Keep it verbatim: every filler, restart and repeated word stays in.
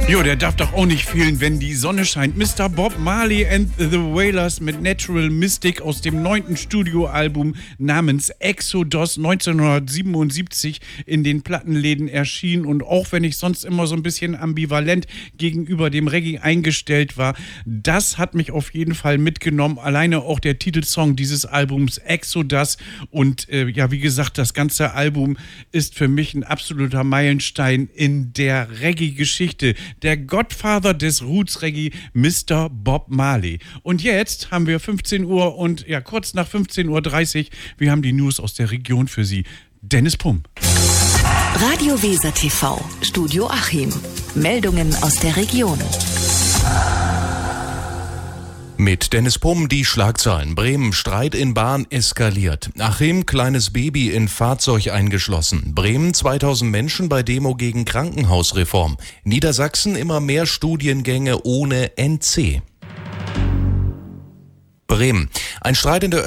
Jo, der darf doch auch nicht fehlen, wenn die Sonne scheint. Mister Bob Marley and the Wailers mit Natural Mystic aus dem neunten Studioalbum namens Exodus neunzehnhundertsiebenundsiebzig in den Plattenläden erschienen. Und auch wenn ich sonst immer so ein bisschen ambivalent gegenüber dem Reggae eingestellt war, das hat mich auf jeden Fall mitgenommen. Alleine auch der Titelsong dieses Albums Exodus. Und äh, ja, wie gesagt, das ganze Album ist für mich ein absoluter Meilenstein in der Reggae-Geschichte. Der Godfather des Roots Reggae, Mister Bob Marley. Und jetzt haben wir fünfzehn Uhr und ja, kurz nach fünfzehn Uhr dreißig, wir haben die News aus der Region für Sie. Dennis Pumm. Radio Weser T V, Studio Achim. Meldungen aus der Region. Mit Dennis Pumm die Schlagzeilen. Bremen, Streit in Bahn eskaliert. Achim, kleines Baby in Fahrzeug eingeschlossen. Bremen, zweitausend Menschen bei Demo gegen Krankenhausreform. Niedersachsen, immer mehr Studiengänge ohne N C. Bremen, ein Streit in der